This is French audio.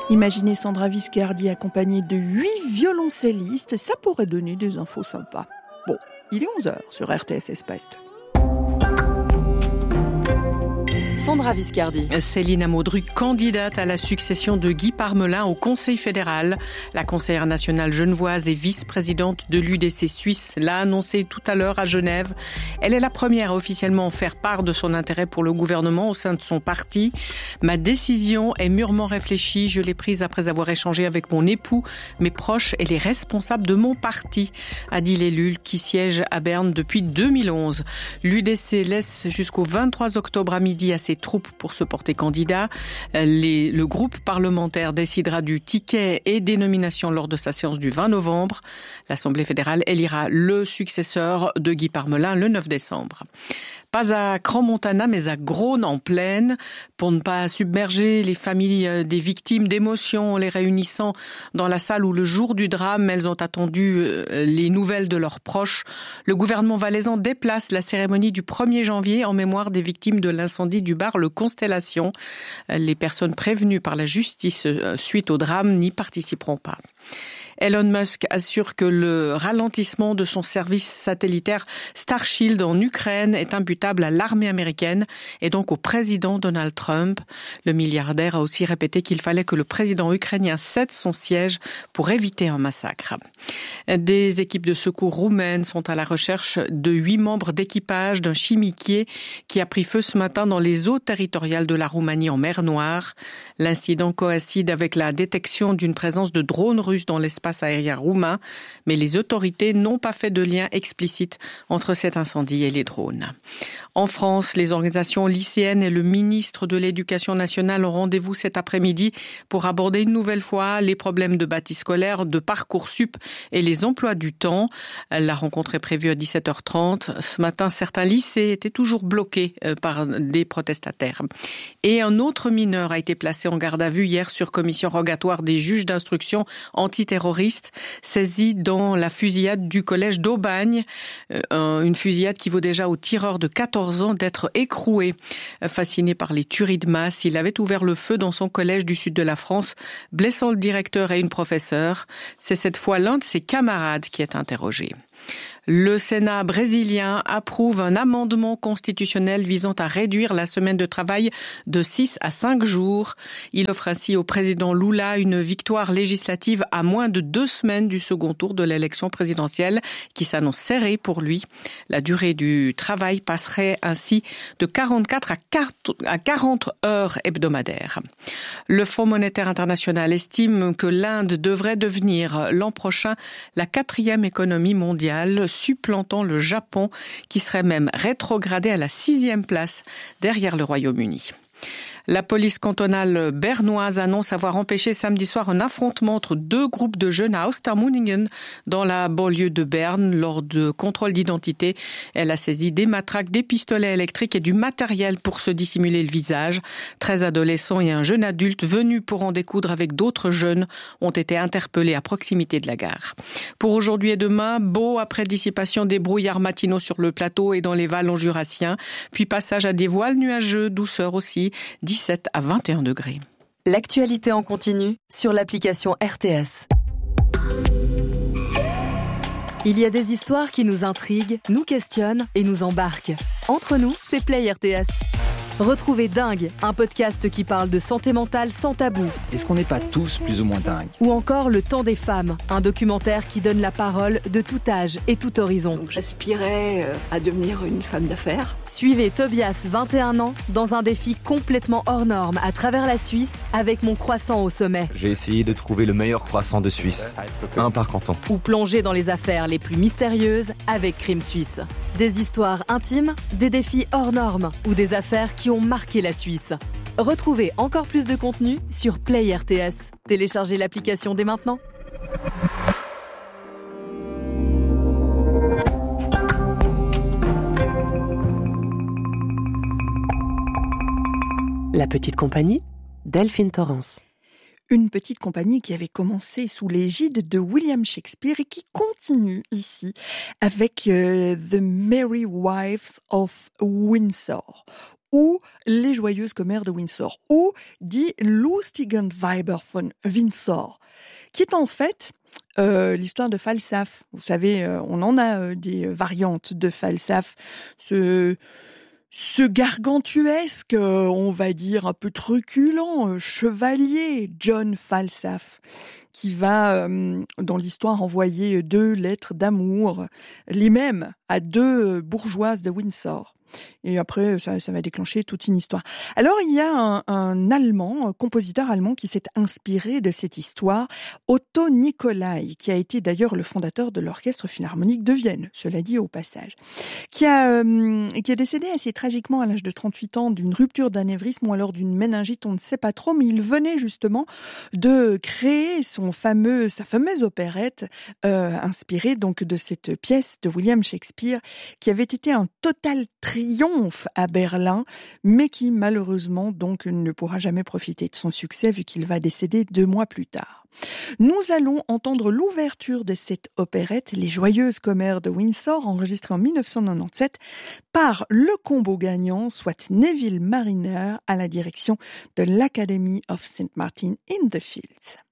Imaginez Sandra Viscardi accompagnée de 8 violoncellistes, ça pourrait donner des infos sympas. Bon, il est 11h sur RTS Espace 2. Sandra Viscardi. Céline Amodru, candidate à la succession de Guy Parmelin au Conseil fédéral. La conseillère nationale genevoise et vice-présidente de l'UDC suisse l'a annoncé tout à l'heure à Genève. Elle est la première à officiellement faire part de son intérêt pour le gouvernement au sein de son parti. Ma décision est mûrement réfléchie. Je l'ai prise après avoir échangé avec mon époux, mes proches et les responsables de mon parti, a dit l'élu qui siège à Berne depuis 2011. L'UDC laisse jusqu'au 23 octobre à midi à ses troupes pour se porter candidat. Le groupe parlementaire décidera du ticket et des nominations lors de sa séance du 20 novembre. L'Assemblée fédérale élira le successeur de Guy Parmelin le 9 décembre. Pas à Crans-Montana, mais à Grones en plaine, pour ne pas submerger les familles des victimes d'émotions, les réunissant dans la salle où le jour du drame, elles ont attendu les nouvelles de leurs proches. Le gouvernement valaisan déplace la cérémonie du 1er janvier en mémoire des victimes de l'incendie du bar Le Constellation. Les personnes prévenues par la justice suite au drame n'y participeront pas. Elon Musk assure que le ralentissement de son service satellitaire Starship en Ukraine est imputable à l'armée américaine et donc au président Donald Trump. Le milliardaire a aussi répété qu'il fallait que le président ukrainien cède son siège pour éviter un massacre. Des équipes de secours roumaines sont à la recherche de 8 membres d'équipage d'un chimiquier qui a pris feu ce matin dans les eaux territoriales de la Roumanie en mer Noire. L'incident coïncide avec la détection d'une présence de drones russes dans l'espace aérien roumain, mais les autorités n'ont pas fait de lien explicite entre cet incendie et les drones. En France, les organisations lycéennes et le ministre de l'Éducation nationale ont rendez-vous cet après-midi pour aborder une nouvelle fois les problèmes de bâti scolaire, de Parcoursup et les emplois du temps. La rencontre est prévue à 17h30. Ce matin, certains lycées étaient toujours bloqués par des protestataires. Et un autre mineur a été placé en garde à vue hier sur commission rogatoire des juges d'instruction antiterroriste saisi dans la fusillade du collège d'Aubagne, une fusillade qui vaut déjà au tireur de 14 ans d'être écroué. Fasciné par les tueries de masse, il avait ouvert le feu dans son collège du sud de la France, blessant le directeur et une professeure. C'est cette fois l'un de ses camarades qui est interrogé. Le Sénat brésilien approuve un amendement constitutionnel visant à réduire la semaine de travail de 6 à 5 jours. Il offre ainsi au président Lula une victoire législative à moins de 2 semaines du second tour de l'élection présidentielle qui s'annonce serrée pour lui. La durée du travail passerait ainsi de 44 à 40 heures hebdomadaires. Le Fonds monétaire international estime que l'Inde devrait devenir l'an prochain la 4e économie mondiale, supplantant le Japon, qui serait même rétrogradé à la 6e place derrière le Royaume-Uni. La police cantonale bernoise annonce avoir empêché samedi soir un affrontement entre 2 groupes de jeunes à Ostermundigen, dans la banlieue de Berne. Lors de contrôles d'identité, elle a saisi des matraques, des pistolets électriques et du matériel pour se dissimuler le visage. 13 adolescents et un jeune adulte venus pour en découdre avec d'autres jeunes ont été interpellés à proximité de la gare. Pour aujourd'hui et demain, beau après dissipation des brouillards matinaux sur le plateau et dans les vallons jurassiens, puis passage à des voiles nuageux, douceur aussi, 17 à 21 degrés. L'actualité en continu sur l'application RTS. Il y a des histoires qui nous intriguent, nous questionnent et nous embarquent. Entre nous, c'est Play RTS. Retrouvez Dingue, un podcast qui parle de santé mentale sans tabou. Est-ce qu'on n'est pas tous plus ou moins dingues ? Ou encore Le Temps des femmes, un documentaire qui donne la parole de tout âge et tout horizon. Donc j'aspirais à devenir une femme d'affaires. Suivez Tobias, 21 ans, dans un défi complètement hors norme à travers la Suisse avec Mon Croissant au sommet. J'ai essayé de trouver le meilleur croissant de Suisse, un par canton. Ou plonger dans les affaires les plus mystérieuses avec Crime Suisse. Des histoires intimes, des défis hors normes ou des affaires qui ont marqué la Suisse. Retrouvez encore plus de contenu sur Play RTS. Téléchargez l'application dès maintenant. La petite compagnie, Delphine Torrance. Une petite compagnie qui avait commencé sous l'égide de William Shakespeare et qui continue ici avec The Merry Wives of Windsor, ou Les Joyeuses Commères de Windsor, ou Die Lustigen Weiber von Windsor, qui est en fait l'histoire de Falstaff. Vous savez, on en a des variantes de Falstaff. Ce gargantuesque, on va dire un peu truculent, chevalier John Falstaff, qui va, dans l'histoire, envoyer 2 lettres d'amour, les mêmes, à 2 bourgeoises de Windsor. Et après, ça va déclencher toute une histoire. Alors, il y a un compositeur allemand qui s'est inspiré de cette histoire, Otto Nicolai, qui a été d'ailleurs le fondateur de l'Orchestre Philharmonique de Vienne, cela dit au passage, qui est décédé assez tragiquement à l'âge de 38 ans d'une rupture d'anévrisme ou alors d'une méningite, on ne sait pas trop, mais il venait justement de créer sa fameuse opérette inspirée donc de cette pièce de William Shakespeare qui avait été un total triomphe à Berlin, mais qui malheureusement donc ne pourra jamais profiter de son succès vu qu'il va décéder 2 mois plus tard. Nous allons entendre l'ouverture de cette opérette, Les Joyeuses Commères de Windsor, enregistrée en 1997 par le combo gagnant, soit Neville Marriner, à la direction de l'Academy of St. Martin in the Fields.